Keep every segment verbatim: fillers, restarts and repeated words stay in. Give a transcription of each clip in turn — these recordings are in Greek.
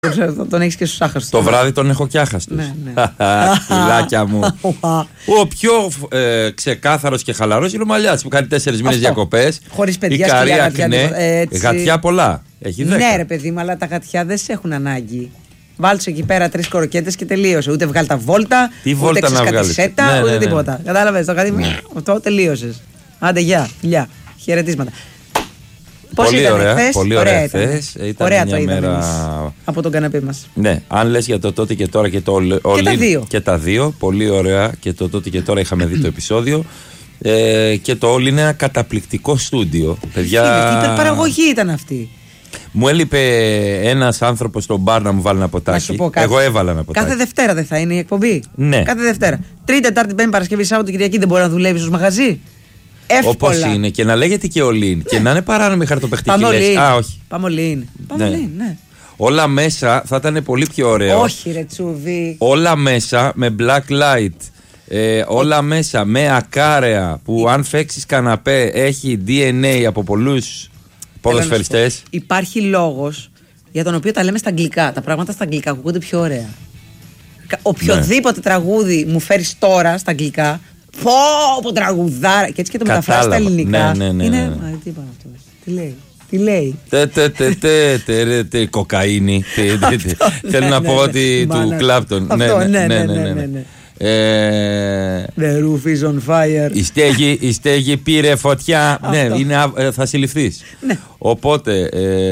Τον έχεις και στους άχαστους. Το βράδυ τον έχω και άχαστους. Ναι, ναι. Φιλάκια μου. Ο πιο ε, ξεκάθαρος και χαλαρός είναι ο Μαλιάς που κάνει τέσσερις μήνες διακοπές. Χωρίς παιδιά η και Καρία γατιά. ναι, Έτσι... γατιά πολλά. Έχει δέκα. Ναι, ρε παιδί μου, αλλά τα γατιά δεν σε έχουν ανάγκη. Βάλτε εκεί πέρα τρεις κοροκέτες και τελείωσε. Ούτε βγάλει τα βόλτα, Τι ούτε βόλτα να βγάλεις. Σέτα, ναι, ούτε ναι, ναι. τίποτα. Κατάλαβες το κάτι. Αυτό τελείωσες. Άντε, γεια, φιλιά. Χαιρετίσματα. Πώς πολύ ήταν ωραία, χθες? πολύ ωραία χθες. Ήταν ωραία μια το μέρα εμείς, από τον καναπέ μας. Ναι, αν λες για το τότε και τώρα και το όλοι και, τα δύο. και τα δύο, πολύ ωραία, και το τότε και τώρα είχαμε δει το επεισόδιο. Ε, και το όλοι είναι ένα καταπληκτικό στούντιο. Παιδιά... Τι υπερπαραγωγή ήταν αυτή. Μου έλειπε ένας άνθρωπος στον μπαρ να μου βάλει ένα ποτάκι. Εγώ έβαλα ένα ποτάκι. Κάθε Δευτέρα δεν θα είναι η εκπομπή? Ναι. Κάθε Δευτέρα. Τρίτη, Τετάρτη, Πέμπτη, Παρασκευή, Σάββατο, Κυριακή δεν μπορεί να δουλεύει στο μαγαζί. Όπως είναι, και να λέγεται και ο Λίν. Ναι. Και να είναι παράνομη χαρτοπαιχτική λες. Α, όχι. Πάμε Λίν. Πάμε ναι. Λίν, ναι. Όλα μέσα θα ήταν πολύ πιο ωραίο. Όχι, ρε τσούβι. Όλα μέσα με black light. Ε, όλα Όχι. μέσα με ακάρεα που αν φέξεις καναπέ έχει ντι εν έι από πολλούς ποδοσφαιριστές. Υπάρχει λόγος για τον οποίο τα λέμε στα αγγλικά. Τα πράγματα στα αγγλικά ακούγονται πιο ωραία. Οποιοδήποτε ναι. τραγούδι μου φέρεις τώρα στα αγγλικά. Πω, πω τραγουδάρα. Και έτσι και το μεταφράσει στα ελληνικά. Ναι, ναι, ναι, είναι. ναι. Α, τι είπα αυτό. Τι λέει. Τι λέει. Τε, τε, τε, τε, τε, τε, κοκαίνη. Θέλω να πω ότι του Κλάπτον. Ναι, ναι, ναι, ναι. The roof is on fire. Η στέγη, η στέγη πήρε φωτιά. Ναι, είναι, θα συλληφθείς. Οπότε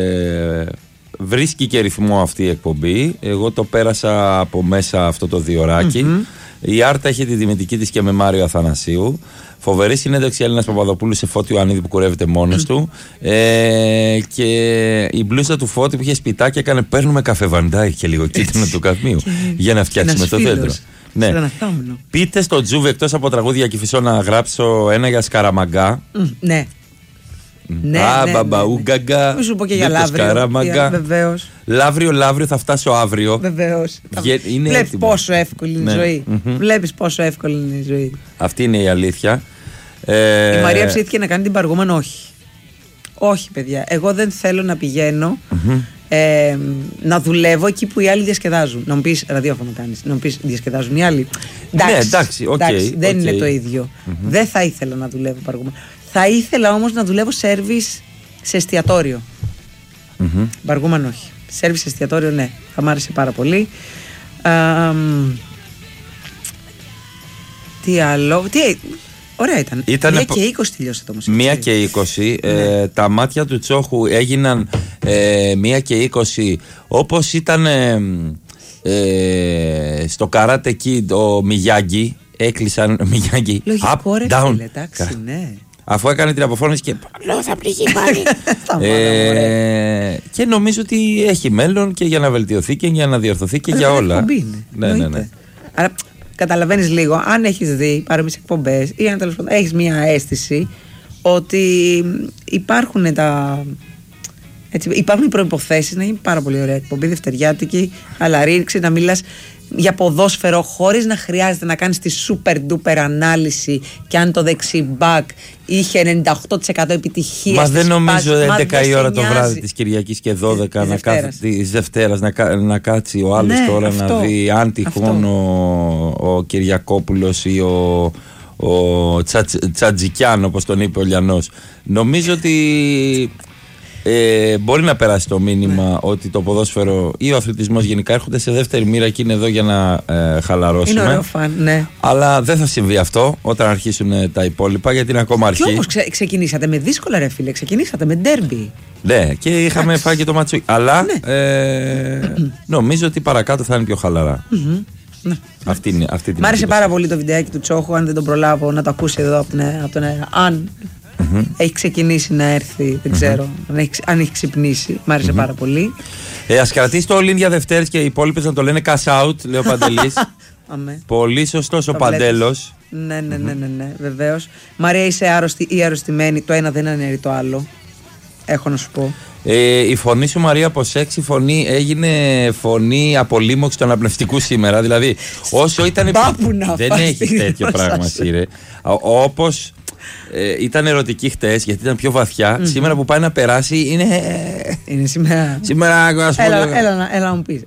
βρίσκει και ρυθμό αυτή η εκπομπή. Εγώ το πέρασα από μέσα αυτό το διωράκι. Η Άρτα έχει τη τιμητική της και με Μάριο Αθανασίου. Φοβερή συνέντευξη Έλληνας Παπαδοπούλου σε Φώτη Ιωαννίδη που κουρεύεται μόνος του. Ε, και η μπλούζα του Φώτη που είχε σπιτάκι έκανε παίρνουμε καφέ Βαντάι και λίγο κίτρινο του καδμίου για να φτιάξουμε το δέντρο. Ναι. Πείτε στο Τζούβι εκτός από τραγούδια Κηφισό να γράψω ένα για Σκαραμαγκά. Ναι. Ναι, Α, ναι, μπαμπαούγκαγκα. Μην σου πω και για Λαύριο. Βεβαίως. Λαύριο, Λαύριο, θα φτάσω αύριο. Βεβαίως. Είναι Βλέπεις πόσο εύκολη είναι η ζωή. Βλέπεις πόσο εύκολη είναι η ζωή. Αυτή είναι η αλήθεια. Ε... Η Μαρία ψήθηκε να κάνει την Παργούμενο, όχι. Όχι, παιδιά. Εγώ δεν θέλω να πηγαίνω mm-hmm. ε, να δουλεύω εκεί που οι άλλοι διασκεδάζουν. Να μου πεις ραδιόφωνο κάνεις. Να μου πεις διασκεδάζουν οι άλλοι. Εντάξει, ναι, εντάξει, okay, εντάξει δεν okay. είναι το ίδιο. Mm-hmm. Δεν θα ήθελα να δουλεύω Παργούμενο. Θα ήθελα όμως να δουλεύω σέρβις σε εστιατόριο. Mm-hmm. Μπαργούμαν όχι. Σέρβις σε εστιατόριο ναι. Θα μ' άρεσε πάρα πολύ. Α, τι άλλο. Τι, ωραία ήταν. Ήτανε Μία και είκοσι τελειώσε το όμως. Μία και είκοσι. Ναι. Ε, τα μάτια του Τσόχου έγιναν ε, μία και είκοσι όπως ήταν ε, ε, στο Karate Kid ο Μιγιάγκη. Έκλεισαν Μιγιάγκη. Λογικό ρε down. φίλε, εντάξει, ναι. Αφού έκανε την αποφώνηση και λέω θα πληγεί πάλι. ε, και νομίζω ότι έχει μέλλον και για να βελτιωθεί και για να διορθωθεί και για όλα. Ναι, ναι, ναι. Άρα καταλαβαίνεις λίγο, αν έχεις δει παρόμοιες εκπομπές ή αν τέλος πάντων έχεις μια αίσθηση ότι υπάρχουν τα... Έτσι, υπάρχουν οι προϋποθέσεις να γίνει πάρα πολύ ωραία εκπομπή, δευτεριάτικη, αλλά ρίξει να μιλάς για ποδόσφαιρο χωρίς να χρειάζεται να κάνεις τη super duper ανάλυση και αν το δεξί μπακ είχε ενενήντα οκτώ τοις εκατό επιτυχία. Μα δεν νομίζω έντεκα η ώρα το βράδυ της Κυριακής και δώδεκα της να Δευτέρας, της Δευτέρας να, να κάτσει ο άλλος ναι, τώρα αυτό, να δει αν τυχόν ο, ο Κυριακόπουλος ή ο, ο Τσατζ, Τσατζικιάν όπως τον είπε ο Λιανός. Νομίζω ότι Ε, μπορεί να περάσει το μήνυμα ναι. ότι το ποδόσφαιρο ή ο αθλητισμός γενικά έρχονται σε δεύτερη μοίρα και είναι εδώ για να ε, χαλαρώσουμε. Είναι ωραίο φαν, ναι. Αλλά δεν θα συμβεί αυτό όταν αρχίσουν τα υπόλοιπα γιατί είναι ακόμα αρχή. Και όμως ξε, ξεκινήσατε με δύσκολα ρε φίλε, ξεκινήσατε με ντέρμπι. Ναι, και είχαμε φάει και το ματσούι. Αλλά ναι. ε, νομίζω ότι παρακάτω θα είναι πιο χαλαρά. Mm-hmm. Ναι. Αυτή είναι, αυτή Μ' άρεσε πάρα πολύ το βιντεάκι του Τσόχου. Αν δεν τον προλάβω να το ακούσει εδώ από, την, από τον αέρα. Αν mm-hmm. έχει ξεκινήσει να έρθει, δεν ξέρω mm-hmm. αν, έχει, αν έχει ξυπνήσει. Μ' άρεσε mm-hmm. πάρα πολύ. Ε, ας κρατήσει το all in για Δευτέρες και οι υπόλοιπες να το λένε cash out, λέει ο Παντελής. Πολύ σωστός ο Παντέλος. Ναι, ναι, ναι, ναι, ναι, βεβαίως. Μαρία, είσαι άρρωστη ή αρρωστημένη. Το ένα δεν αναιρεί το άλλο. Έχω να σου πω. Ε, η φωνή σου, Μαρία, από σεξι φωνή έγινε φωνή απολύμωξη του αναπνευστικού σήμερα. Δηλαδή, όσο ήταν. Μπάπου να δεν έχει τέτοιο πράγμα, σύρε. Όπως Ε, ήταν ερωτική χτες γιατί ήταν πιο βαθιά. Mm-hmm. Σήμερα που πάει να περάσει είναι. Είναι σήμερα. Σήμερα, ας πούμε, έλα, έλα, έλα να μου πεις.